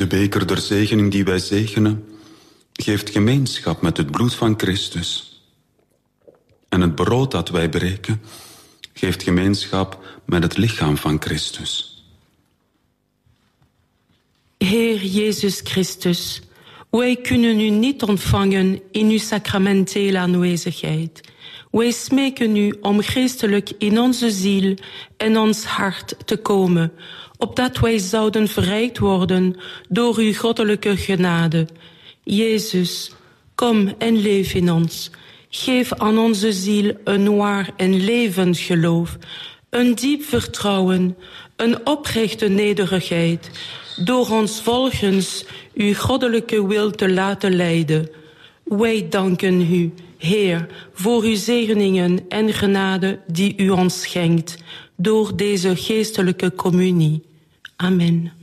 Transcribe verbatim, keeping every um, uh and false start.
De beker der zegening die wij zegenen, geeft gemeenschap met het bloed van Christus. En het brood dat wij breken, geeft gemeenschap met het lichaam van Christus. Heer Jezus Christus, wij kunnen u niet ontvangen in uw sacramentele aanwezigheid. Wij smeken u om geestelijk in onze ziel en ons hart te komen, opdat wij zouden verrijkt worden door uw goddelijke genade. Jezus, kom en leef in ons. Geef aan onze ziel een waar en levend geloof, een diep vertrouwen, een oprechte nederigheid, door ons volgens uw goddelijke wil te laten leiden. Wij danken u, Heer, voor uw zegeningen en genade die u ons schenkt, door deze geestelijke communie. Amen.